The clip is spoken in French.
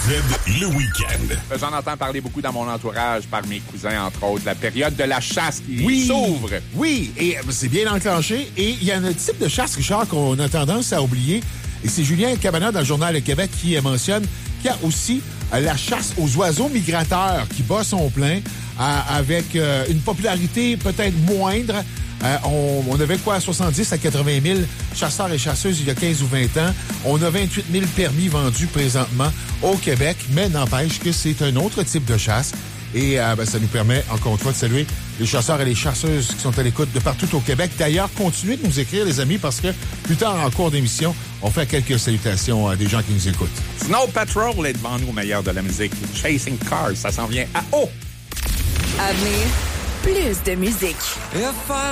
le week-end. J'en entends parler beaucoup dans mon entourage par mes cousins, entre autres. La période de la chasse qui s'ouvre. Oui, et c'est bien enclenché. Et il y a un type de chasse, Richard, qu'on a tendance à oublier. Et c'est Julien Cabana dans le Journal de Québec qui mentionne qu'il y a aussi la chasse aux oiseaux migrateurs qui bat son plein avec une popularité peut-être moindre. On avait 70 à 80 000 chasseurs et chasseuses il y a 15 ou 20 ans. On a 28 000 permis vendus présentement au Québec, mais n'empêche que c'est un autre type de chasse. Et ça nous permet, encore une fois, de saluer les chasseurs et les chasseuses qui sont à l'écoute de partout au Québec. D'ailleurs, continuez de nous écrire, les amis, parce que plus tard, en cours d'émission, on fait quelques salutations à des gens qui nous écoutent. Snow Patrol est devant nous au meilleur de la musique. Chasing Cars, ça s'en vient à haut. À venir, plus de musique.